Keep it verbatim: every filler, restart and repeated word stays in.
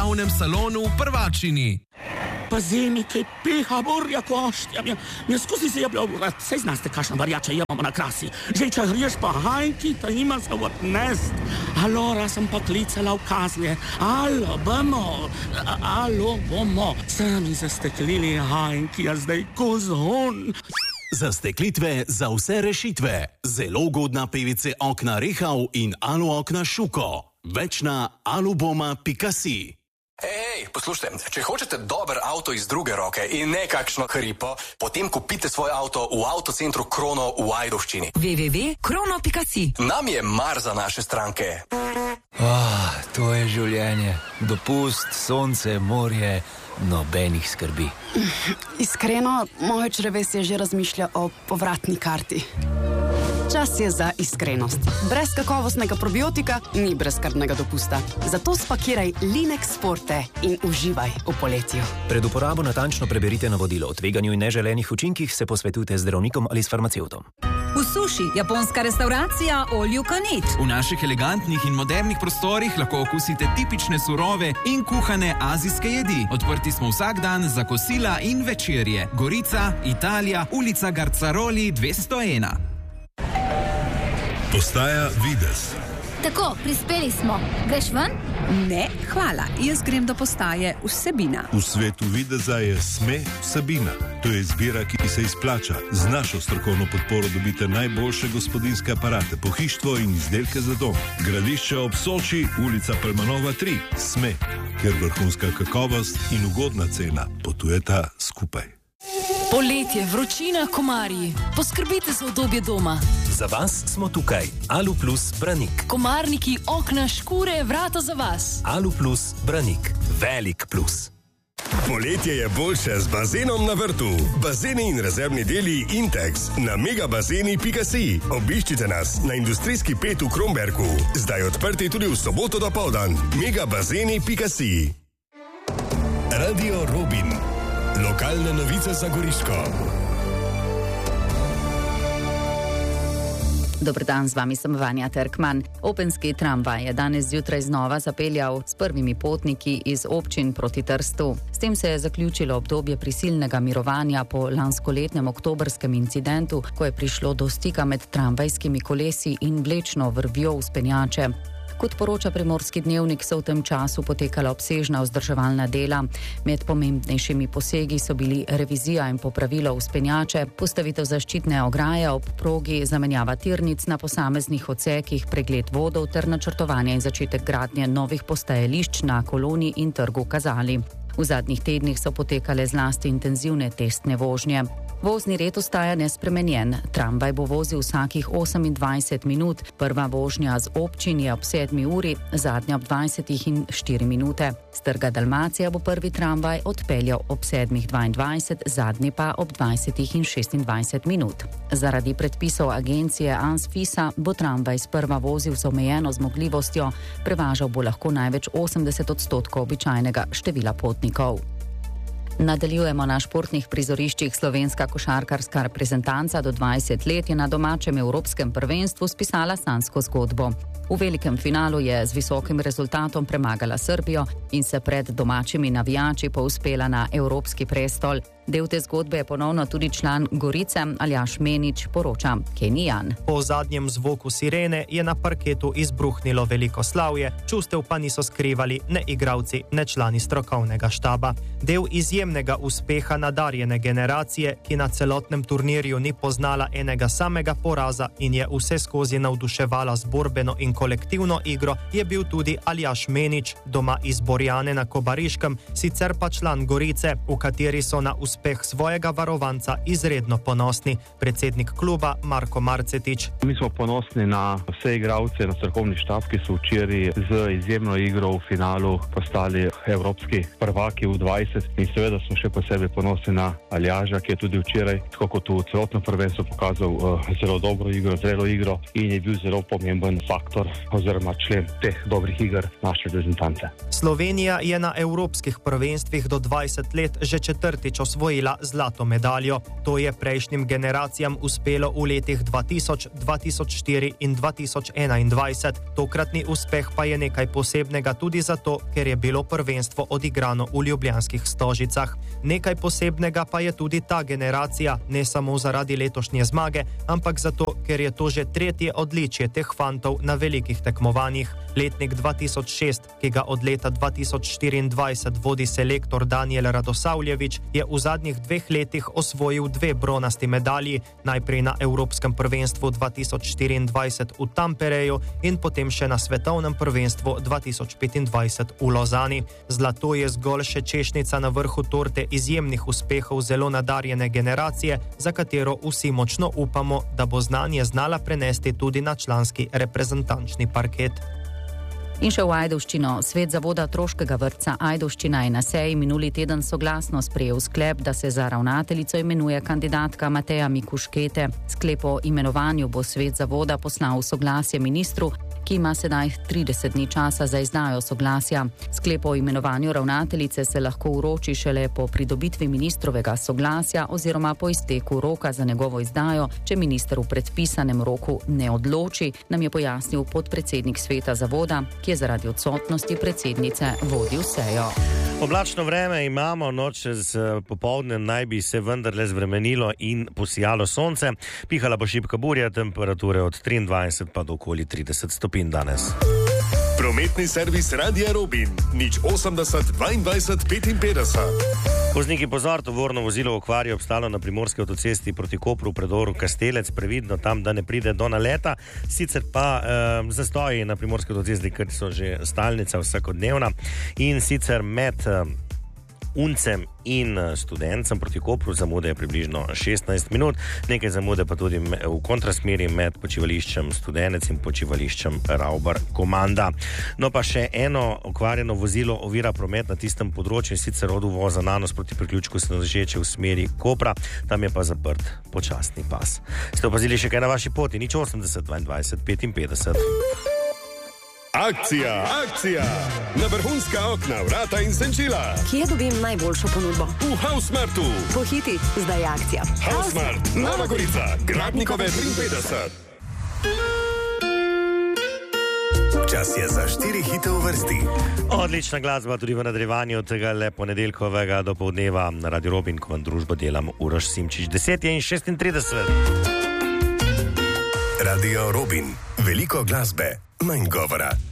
slavnem salonu Prvačini. Pazimi, kaj piha burja koštja. Mja skusi se jebla, sej znaste kašna varjača jebamo na krasi. Že če griješ pa hajki, ta ima se odnest. Alora sem pa klicala v kazlje. Alo, bomo, alo, bomo. Sami zasteklili hajki, a zdaj kozhon. Zasteklitve za vse rešitve. Zelo ugodna pevice okna Rehau in Alu okna Šuko. Več na aluboma pika si. Ej, poslušajte, če hočete dober avto iz druge roke in ne kakšno hripo, potem kupite svoj avto v avtocentru Krono v Ajdovščini. w w w pika krono pika si. Nam je mar za naše stranke. Oh, to je življenje. Dopust, sonce, morje, nobenih skrbi. Iskreno, moje črevesje že razmišlja o povratni karti. Čas je za iskrenost. Brez kakovostnega probiotika ni brezskrbnega dopusta. Zato spakiraj Linex Forte in uživaj v poletju. Pred uporabo natančno preberite navodilo o tveganju in neželenih učinkih, se posvetujte z zdravnikom ali s farmacevtom. V Suši, japonska restauracija All You Can Eat. V naših elegantnih in modernih prostorih lahko okusite tipične surove in kuhane azijske jedi. Odprti smo vsak dan za kosila in večerje. Gorica, Italija, ulica Garcaroli dvesto ena. Postaja Videz. Tako, prispeli smo. Greš ven? Ne, hvala. Jaz grem do postaje Vsebina. V svetu videza je Sme Vsebina. To je izbira, ki se izplača. Z našo strokovno podporo dobite najboljše gospodinjske aparate, pohištvo in izdelke za dom. Gradišče ob Soči, ulica Pelmanova tri. Sme, kjer vrhunska kakovost in ugodna cena potujeta skupaj. Poletje, vročina, komarji. Poskrbite za udobje doma. Za vas smo tukaj. Alu Plus Branik. Komarniki, okna, škure, vrata za vas. Alu Plus Branik. Velik plus. Poletje je boljše z bazenom na vrtu. Bazeni in rezervni deli Intex na megabazeni pika si. Obiščite nas na industrijski pet v Kromberku. Zdaj odprti tudi v soboto dopoldan. megabazeni pika si. Radio Robin. Lokalne novice za Goriško. Dober dan, z vami sem Vanja Terkman. Openski tramvaj je danes zjutraj znova zapeljal s prvimi potniki iz občin proti Trstu. S tem se je zaključilo obdobje prisilnega mirovanja po lanskoletnem oktobrskem incidentu, ko je prišlo do stika med tramvajskimi kolesi in vlečno vrvjo vzpenjače. Kot poroča Primorski dnevnik, so v tem času potekala obsežna vzdrževalna dela. Med pomembnejšimi posegi so bili revizija in popravilo vzpenjače, postavitev zaščitne ograje ob progi, zamenjava tirnic na posameznih odsekih, pregled vodov ter načrtovanje in začetek gradnje novih postajališč na Koloni in Trgu Kazali. V zadnjih tednih so potekale zlasti intenzivne testne vožnje. Vozni red ostaja nespremenjen. Tramvaj bo vozil vsakih osemindvajset minut. Prva vožnja z občin je ob sedmi uri, zadnja ob dvajsetih in štiri minute. Z Trga Dalmacija bo prvi tramvaj odpeljal ob sedmih dvaindvajset, zadnji pa ob dvajsetih in šestindvajset minut. Zaradi predpisov agencije ANSFISA bo tramvaj sprva vozil z omejeno zmogljivostjo, prevažal bo lahko največ osemdeset odstotkov običajnega števila potnikov. Nadaljujemo na športnih prizoriščih. Slovenska košarkarska reprezentanca do dvajset let je na domačem evropskem prvenstvu spisala sanjsko zgodbo. V velikem finalu je z visokim rezultatom premagala Srbijo in se pred domačimi navijači povzpela na evropski prestol. Del te zgodbe je ponovno tudi član Gorice Aljaž Menič, poroča Kenijan. Po zadnjem zvoku sirene je na parketu izbruhnilo veliko slavje, čustev pa niso skrivali ne igralci, ne člani strokovnega štaba. Del izjemnega uspeha nadarjene generacije, ki na celotnem turnirju ni poznala enega samega poraza in je vse skozi navduševala z borbeno in kolektivno igro, je bil tudi Aljaž Menič, doma iz Borjane na Kobariškem, sicer pa član Gorice, v kateri so na uspeh svojega varovanca izredno ponosni. Predsednik kluba Marko Marcetič. Mi smo ponosni na vse igralce, na strokovni štab, ki so včeraj z izjemno igro v finalu postali evropski prvaki v dvajset in seveda smo še posebej ponosni na Aljaža, ki je tudi včeraj, tako kot v celotnem prvenstvu, pokazal uh, zelo dobro igro, zelo igro in je bil zelo pomemben faktor oziroma člen teh dobrih iger naše reprezentance. Slovenija je na evropskih prvenstvih do dvajset let že četrtič osvojila osvojila zlato medaljo. To je prejšnjim generacijam uspelo v letih dva tisoč, dva tisoč štiri in dva tisoč enaindvajset. Tokratni uspeh pa je nekaj posebnega tudi zato, ker je bilo prvenstvo odigrano v ljubljanskih Stožicah. Nekaj posebnega pa je tudi ta generacija, ne samo zaradi letošnje zmage, ampak zato, ker je to že tretje odličje teh fantov na velikih tekmovanjih. Letnik dva tisoč šest, ki ga od leta dva tisoč štiriindvajset vodi selektor Danijel Radosavljević, je v zadnjih dveh letih osvojil dve bronasti medalji, najprej na Evropskem prvenstvu dva tisoč štiriindvajset v Tampereju in potem še na Svetovnem prvenstvu dva tisoč petindvajset v Lozani. Zlato je zgolj še češnica na vrhu torte izjemnih uspehov zelo nadarjene generacije, za katero vsi močno upamo, da bo znanje znala prenesti tudi na članski reprezentančni parket. In še v Ajdovščino. Svet zavoda Otroškega vrtca Ajdovščina je na seji minuli teden soglasno sprejel sklep, da se za ravnateljico imenuje kandidatka Mateja Mikuškete. Sklep o imenovanju bo svet zavoda poslal soglasje ministru, ki ima sedaj trideset dni časa za izdajo soglasja. Sklep o imenovanju ravnateljice se lahko vroči šele po pridobitvi ministrovega soglasja oziroma po izteku roka za njegovo izdajo, če minister v predpisanem roku ne odloči, nam je pojasnil podpredsednik sveta zavoda, ki je zaradi odsotnosti predsednice vodil sejo. Oblačno vreme imamo, noč čez popoldne naj bi se vendarle zvremenilo in posijalo sonce. Pihala bo šibka burja, temperature od triindvajset pa do okoli trideset stopinj danes. Prometni servis Radia Robin, nič osemdeset dvaindvajset petinpetdeset. Vozniki pozor, tovorno vozilo v okvari obstalo na primorski avtocesti proti Kopru v predoru Kastelec, previdno tam, da ne pride do naleta. Sicer pa eh, zastoji na primorski avtocesti, ker so že stalnica vsakodnevna, in sicer med eh, Uncem in Studencem proti Kopru zamude je približno šestnajst minut, nekaj zamude pa tudi v kontrasmeri med počivališčem Studenec in počivališčem Ravbar Komanda. No pa še eno okvarjeno vozilo ovira promet na tistem področju, sicer od uvoza Nanos proti priključku Senožeče v smeri Kopra, tam je pa zaprt počasni pas. Ste opazili še kaj na vaši poti? nič osemdeset dvaindvajset petinpetdeset. Akcija, akcija! Na vrhunska okna, vrata in senčila. Kje dobim najboljšo ponudbo? V Hausmartu. Pohiti, zdaj je akcija. Hausmart, Nova Gorica, Gradnikove triinpetdeset. Čas je za štiri hite v vrsti. Odlična glasba tudi v nadaljevanju tega le ponedeljkovega dopoldneva na Radio Robin, ko vam družbo delam Uroš Simčič. deset je in šestintrideset. Radio Robin, veliko glasbe, manj govora.